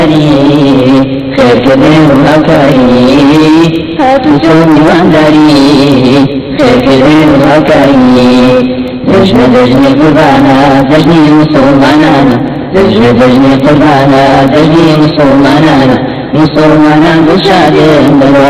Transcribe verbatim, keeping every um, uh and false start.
خير كبير وكاي هاتوا سوني وانداري خير كبير وكاي دجن دجن قربانا دجني مسلمانا دجن دجن قربانا دجني مسلمانا مسلمانا بشادين